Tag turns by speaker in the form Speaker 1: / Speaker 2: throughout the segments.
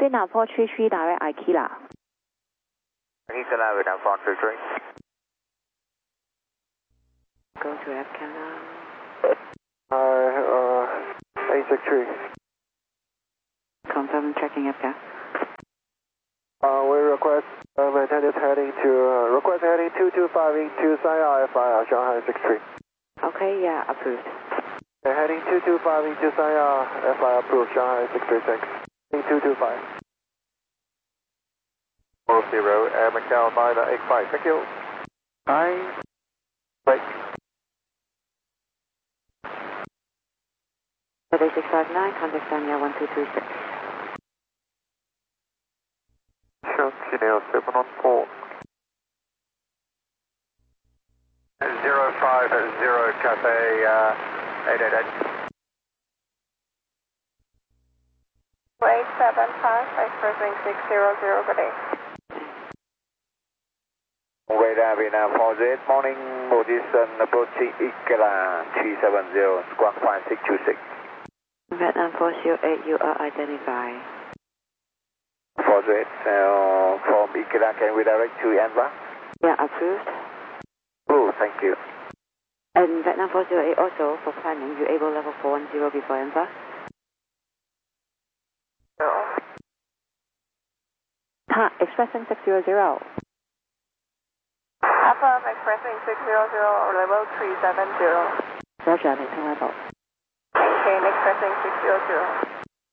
Speaker 1: Vietnam 433 direct Ikela.
Speaker 2: Ikela, Vietnam 433.
Speaker 1: Go to FCAL.
Speaker 2: 863.
Speaker 1: Confirm checking FCAL.
Speaker 2: We request attended heading to request heading 225 into Sanya FIR Shanghai 63.
Speaker 1: Okay, yeah, approved.
Speaker 2: Heading 225 into Sanya FIR approved Shanghai 636. Heading 225. 40 Air Macau 985. Thank you. Bye. Bye.
Speaker 1: 659, contact Sanya 1226.
Speaker 2: Sure, Chile 714. 050 Cafe 888.
Speaker 3: 875, expressing 600, good day.
Speaker 2: Radar Vietnam 48, morning, position approaching Ikela 370, squawk 5626.
Speaker 1: Vietnam 408, you are identified.
Speaker 2: 48, from Ikela, can we direct to Anva?
Speaker 1: Yeah, approved.
Speaker 2: Oh, thank you.
Speaker 1: And Vietnam 408 also, for planning, you able level 410 before Enva?
Speaker 3: No.
Speaker 1: Expressing 600.
Speaker 3: Affirm, expressing 600, level 370.
Speaker 1: Roger, maintain level.
Speaker 3: Maintain, expressing 600.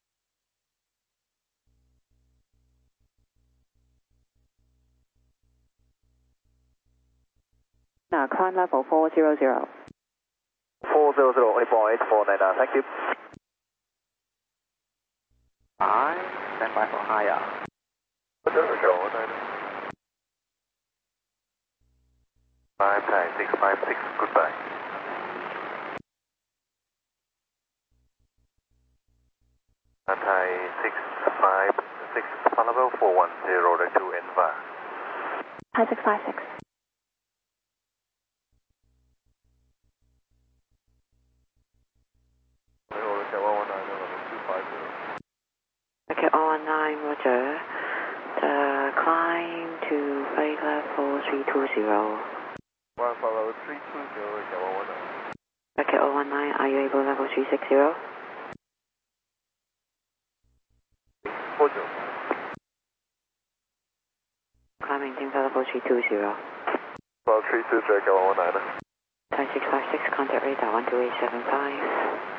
Speaker 1: Now, climb level 400.
Speaker 2: 400, only 4849, thank you. Hi, stand by for higher. 5656, goodbye. Thai 656, level 410 to Enva.
Speaker 1: Hi, 656. Okay, 019, roger. Climb to flight level 320.
Speaker 2: 320,
Speaker 1: Okay, 019, are you able level 360?
Speaker 2: 40.
Speaker 1: Climbing team level 320.
Speaker 2: Well, 320, go 119.
Speaker 1: Thai 656, contact radar 12875.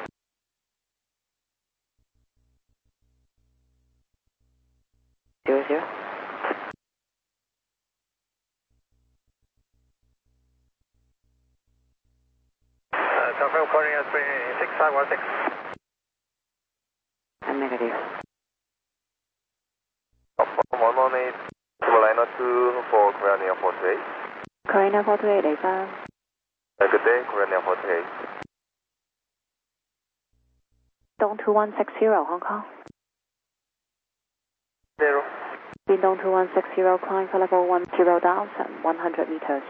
Speaker 1: 00.
Speaker 2: Confirm coordinates 6516.
Speaker 1: And negative.
Speaker 2: 118, Carolina 2 for Korean 48.
Speaker 1: Korean 48, 嚟返。
Speaker 2: Good day, Korean 48.
Speaker 1: Dong 2160, Hong Kong.
Speaker 2: 0.
Speaker 1: Dong 2160, climb for level 10,000, 100 meters.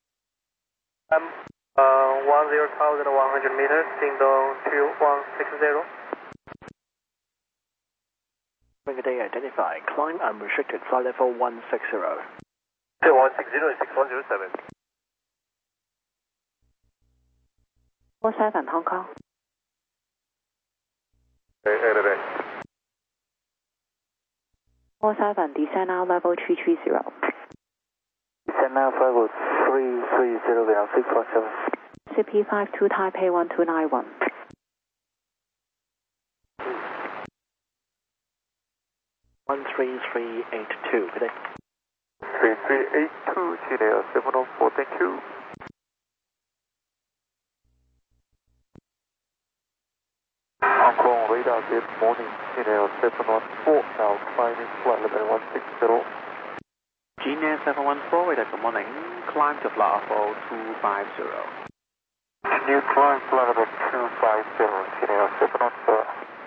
Speaker 2: 10,100 meters, Dong 2160. Good day, identified. Climb unrestricted, flight level 160. 160 is 6107.
Speaker 1: 47, Hong Kong. 47, descend now level 330.
Speaker 2: Descend now level 330, we are 647.
Speaker 1: CP52 Taipei 1291.
Speaker 2: 13382, good day. 3382, Chile 704, thank you. Hong Kong radar, good morning, Chile 714, now climbing flight level 160.
Speaker 4: Genia 714, radar, good morning, climb to flight level 250.
Speaker 2: New climb flight level 250, Chile 714.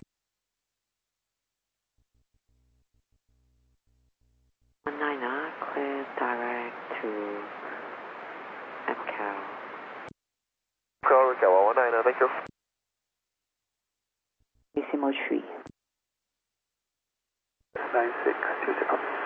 Speaker 1: 19, clear direct to FCAL.
Speaker 2: Call 119, thank you.
Speaker 1: Decimal tree.
Speaker 2: 9620.